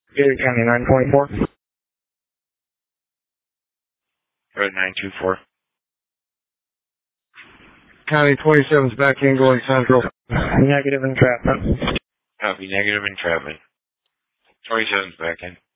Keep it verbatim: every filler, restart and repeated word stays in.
Gator County nine twenty-four. Red nine two four. County twenty-seven's back in going central. Negative entrapment. Copy, negative entrapment. twenty-seven's back in.